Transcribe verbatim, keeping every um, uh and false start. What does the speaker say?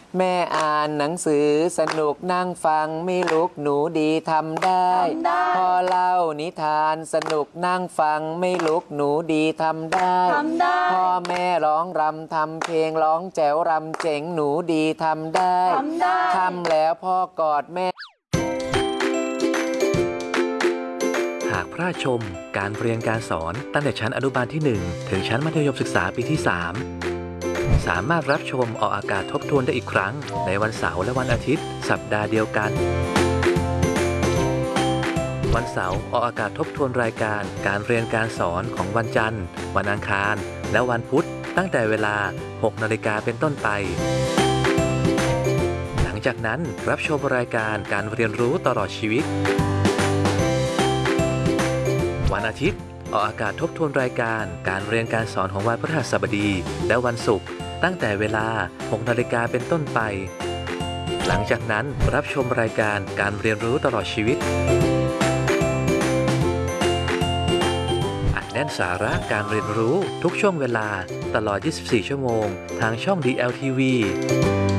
แม่อ่านหนังสือสนุกนั่งฟังไม่ลุกหนูดีทำได้พ่อเล่านิทานสนุกนั่งฟังไม่ลุกหนูดีทำได้พ่อแม่ร้องรำทำเพลงร้องแจ๋วรำเจ๋งหนูดีทำได้ทำแล้วพ่อกอดแม่หากพระชมการเรียนการสอนตั้งแต่ชั้นอนุบาลที่หนึ่งถึงชั้นมัธยมศึกษาปีที่สามสามารถรับชมออกอากาศทบทวนได้อีกครั้งในวันเสาร์และวันอาทิตย์สัปดาห์เดียวกันวันเสาร์ออกอากาศทบทวนรายการการเรียนการสอนของวันจันทร์วันอังคารและวันพุธตั้งแต่เวลา หกนาฬิกาเป็นต้นไปหลังจากนั้นรับชมรายการการเรียนรู้ตลอดชีวิตวันอาทิตย์ออกอากาศทบทวนรายการการเรียนการสอนของวันพฤหัสบดีและวันศุกร์ตั้งแต่เวลา หกนาฬิกาเป็นต้นไปหลังจากนั้นรับชมรายการการเรียนรู้ตลอดชีวิตอัดแน่นสาระการเรียนรู้ทุกช่วงเวลาตลอด ยี่สิบสี่ ชั่วโมงทางช่อง ดี แอล ที วี